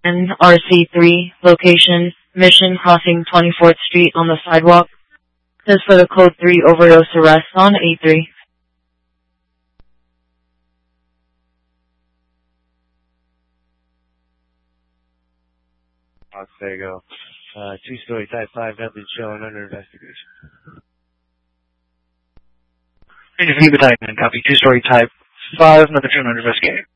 NRC3, location, Mission crossing 24th Street on the sidewalk. This for the code 3 overdose arrest on A3. There you go. Two-story type 5 evidence showing under investigation. Interview with Titan, copy. Two-story type 5, nothing shown under investigation.